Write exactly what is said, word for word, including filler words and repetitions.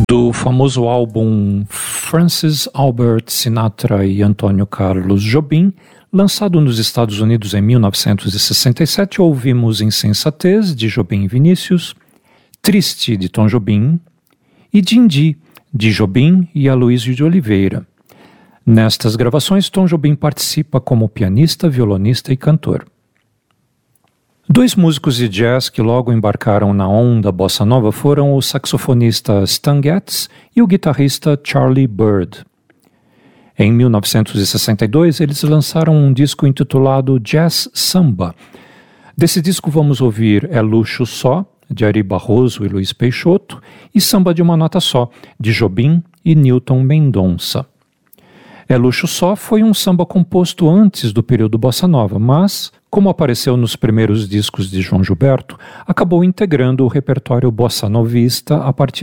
Do famoso álbum Francis Albert Sinatra e Antônio Carlos Jobim, lançado nos Estados Unidos em mil novecentos e sessenta e sete, ouvimos Insensatez, de Jobim e Vinícius, Triste, de Tom Jobim, e Dindi, de Jobim e Aloysio de Oliveira. Nestas gravações, Tom Jobim participa como pianista, violonista e cantor. Dois músicos de jazz que logo embarcaram na onda bossa nova foram o saxofonista Stan Getz e o guitarrista Charlie Byrd. Em mil novecentos e sessenta e dois, eles lançaram um disco intitulado Jazz Samba. Desse disco vamos ouvir É Luxo Só, de Ari Barroso e Luiz Peixoto, e Samba de uma Nota Só, de Jobim e Newton Mendonça. É Luxo Só foi um samba composto antes do período bossa nova, mas, como apareceu nos primeiros discos de João Gilberto, acabou integrando o repertório bossa novista a partir